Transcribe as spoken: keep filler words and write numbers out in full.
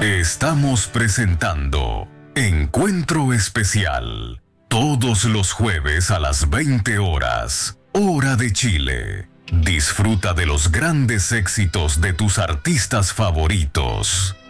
Estamos presentando Encuentro Especial, todos los jueves a las veinte horas, hora de Chile. Disfruta de los grandes éxitos de tus artistas favoritos.